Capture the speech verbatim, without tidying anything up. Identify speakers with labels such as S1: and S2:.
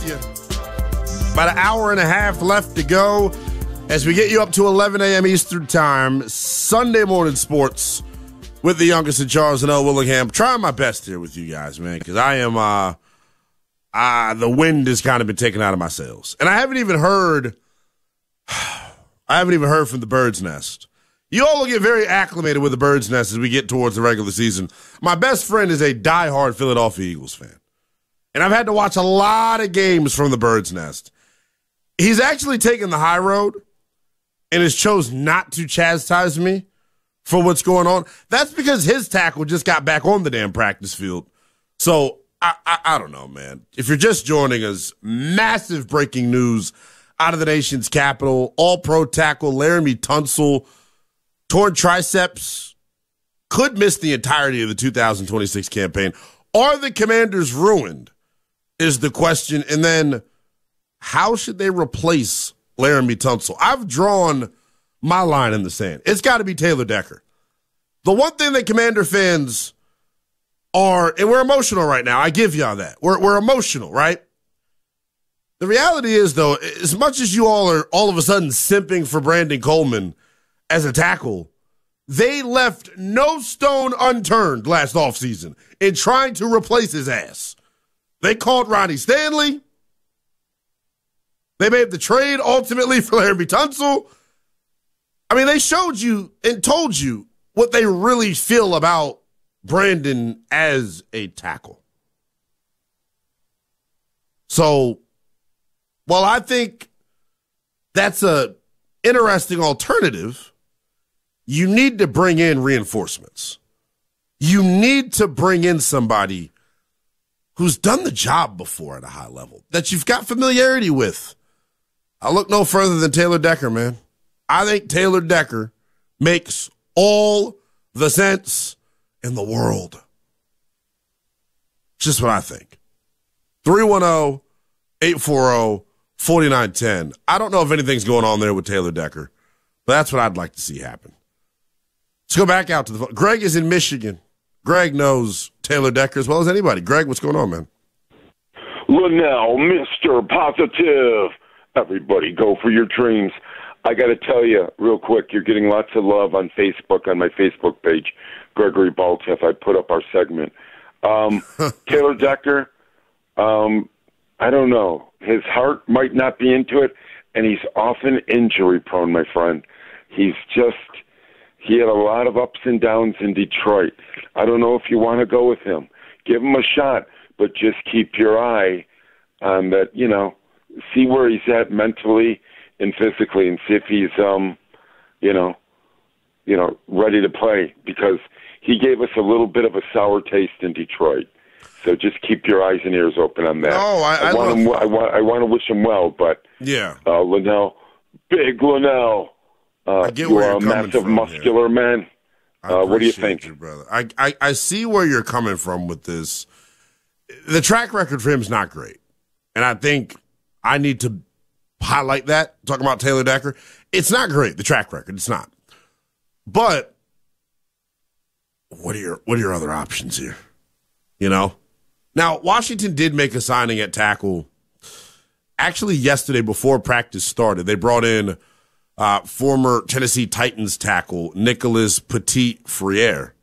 S1: you. About an hour and a half left to go as we get you up to eleven a.m. Eastern Time. Sunday morning sports with the youngest of Charles and L. Willingham. Trying my best here with you guys, man, because I am, uh, uh, the wind has kind of been taken out of my sails. And I haven't even heard, I haven't even heard from the Bird's Nest. You all will get very acclimated with the Bird's Nest as we get towards the regular season. My best friend is a diehard Philadelphia Eagles fan. And I've had to watch a lot of games from the Bird's Nest. He's actually taken the high road and has chose not to chastise me for what's going on. That's because his tackle just got back on the damn practice field. So, I, I, I don't know, man. If you're just joining us, massive breaking news out of the nation's capital. All-pro tackle Laremy Tunsil, torn triceps, could miss the entirety of the two thousand twenty-six campaign. Are the Commanders ruined is the question. And then how should they replace Laremy Tunsil? I've drawn my line in the sand. It's got to be Taylor Decker. The one thing that Commander fans are, and we're emotional right now, I give y'all that. We're, we're emotional, right? The reality is, though, as much as you all are all of a sudden simping for Brandon Coleman as a tackle, they left no stone unturned last offseason in trying to replace his ass. They called Ronnie Stanley. They made the trade ultimately for Laremy Tunsil. I mean, they showed you and told you what they really feel about Brandon as a tackle. So, while I think that's a interesting alternative, you need to bring in reinforcements. You need to bring in somebody who's done the job before at a high level, that you've got familiarity with. I look no further than Taylor Decker, man. I think Taylor Decker makes all the sense in the world. It's just what I think. three one zero, eight four zero, four nine one zero. I don't know if anything's going on there with Taylor Decker, but that's what I'd like to see happen. Let's go back out to the phone. Greg is in Michigan. Greg knows Taylor Decker as well as anybody. Greg, what's going on, man?
S2: Linnell, Mister Positive. Everybody go for your dreams. I got to tell you real quick, you're getting lots of love on Facebook, on my Facebook page, Gregory Baltiff. I put up our segment. Um, Taylor Decker, um, I don't know. His heart might not be into it, and he's often injury prone, my friend. He's just... He had a lot of ups and downs in Detroit. I don't know if you want to go with him. Give him a shot, but just keep your eye on that, you know, see where he's at mentally and physically and see if he's, um, you know, you know, ready to play, because he gave us a little bit of a sour taste in Detroit. So just keep your eyes and ears open on that.
S1: Oh, I, I,
S2: I want
S1: love...
S2: him. I want. I want to wish him well, but
S1: yeah,
S2: uh, Linnell, big Linnell. Uh,
S1: I get
S2: you
S1: where
S2: are
S1: you're
S2: a
S1: coming
S2: massive,
S1: from,
S2: muscular
S1: yeah.
S2: man. Uh, what do you think?
S1: You, brother? I, I, I see where you're coming from with this. The track record for him is not great. And I think I need to highlight that, talking about Taylor Decker. It's not great, the track record. It's not. But what are your what are your other options here? You know? Now, Washington did make a signing at tackle. Actually, yesterday before practice started, they brought in Uh, former Tennessee Titans tackle Nicholas Petit-Frere.